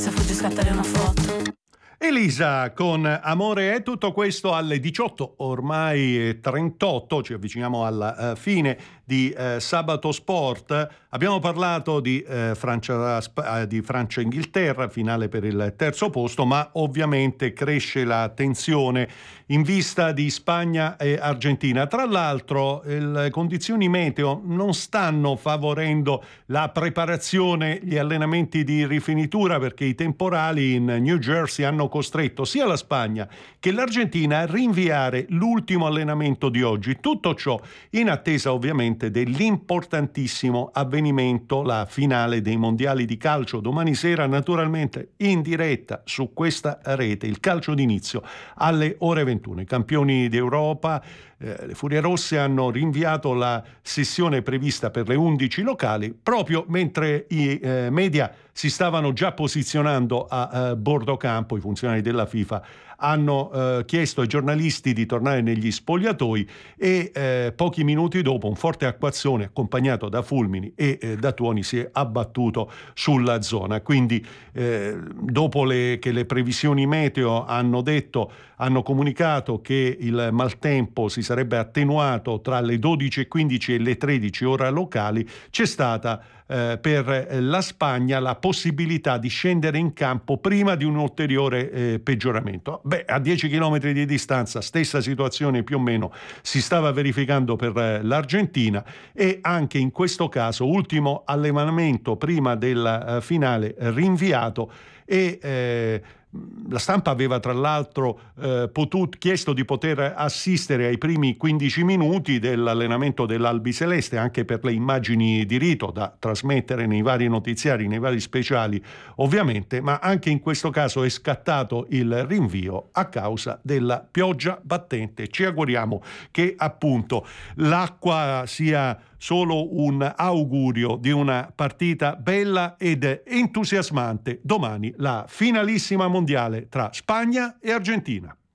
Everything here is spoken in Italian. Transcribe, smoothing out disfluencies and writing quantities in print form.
se fuggi scattare una foto. Elisa con Amore è, tutto questo alle 18, ormai 38, ci avviciniamo alla fine di Sabato Sport. Abbiamo parlato di Francia-Inghilterra, finale per il terzo posto, ma ovviamente cresce la tensione in vista di Spagna e Argentina. Tra l'altro le condizioni meteo non stanno favorendo la preparazione, gli allenamenti di rifinitura, perché i temporali in New Jersey hanno costretto sia la Spagna che l'Argentina a rinviare l'ultimo allenamento di oggi. Tutto ciò in attesa ovviamente dell'importantissimo avvenimento, la finale dei mondiali di calcio domani sera, naturalmente in diretta su questa rete, il calcio d'inizio alle ore 21. I campioni d'Europa, le Furie Rosse, hanno rinviato la sessione prevista per le 11 locali proprio mentre i media si stavano già posizionando a bordo campo. I funzionari della FIFA hanno chiesto ai giornalisti di tornare negli spogliatoi e pochi minuti dopo un forte acquazzone accompagnato da fulmini e da tuoni si è abbattuto sulla zona. Quindi dopo che le previsioni meteo hanno comunicato che il maltempo si sarebbe attenuato tra le 12:15 e le 13 ora locali, c'è stata per la Spagna la possibilità di scendere in campo prima di un ulteriore peggioramento. A 10 chilometri di distanza stessa situazione più o meno si stava verificando per l'Argentina, e anche in questo caso ultimo allenamento prima della finale rinviato, e la stampa aveva tra l'altro chiesto di poter assistere ai primi 15 minuti dell'allenamento dell'Albiceleste, anche per le immagini di rito da trasmettere nei vari notiziari, nei vari speciali ovviamente, ma anche in questo caso è scattato il rinvio a causa della pioggia battente. Ci auguriamo che appunto l'acqua sia solo un augurio di una partita bella ed entusiasmante domani, la finalissima mondiale tra Spagna e Argentina.